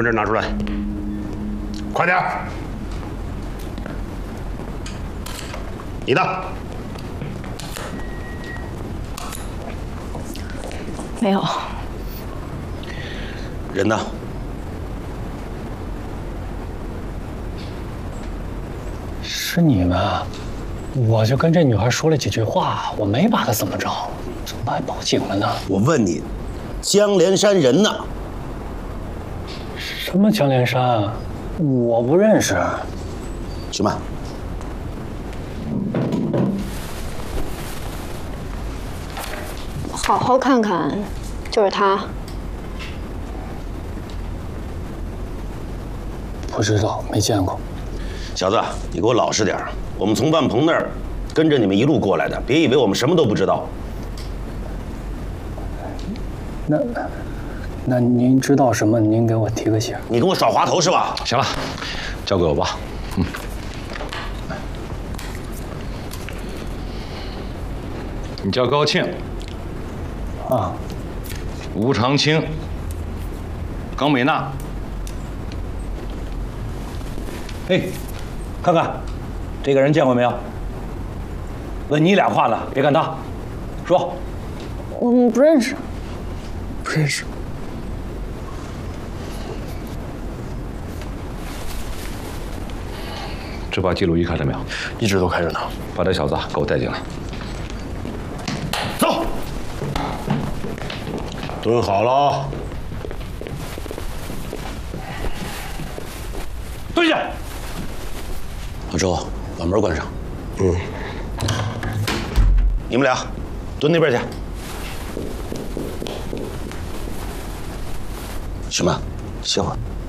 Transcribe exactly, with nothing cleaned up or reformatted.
份证拿出来，快点！你的。 没有。 人呢？ 是你们？我就跟这女孩说了几句话，我没把她怎么着，怎么还报警了呢？ 我问你，江连山人呢？ 什么江连山啊？我不认识。 行吧。 好好看看，就是他。 不知道，没见过。 小子，你给我老实点儿。我们从万鹏那儿跟着你们一路过来的，别以为我们什么都不知道。 那那您知道什么？您给我提个醒。 你跟我耍滑头是吧？ 行了，交给我吧。嗯。你叫高庆。 啊。 吴长青。耿美娜。 哎，看看，这个人见过没有？问你俩话呢，别看他。说。 我们不认识。 不认识。 执法记录仪开了没有？ 一直都开着呢。 把这小子给我带进来。 走。蹲好了。 蹲下。 老周，把门关上。嗯。你们俩蹲那边去。行吧，歇会儿。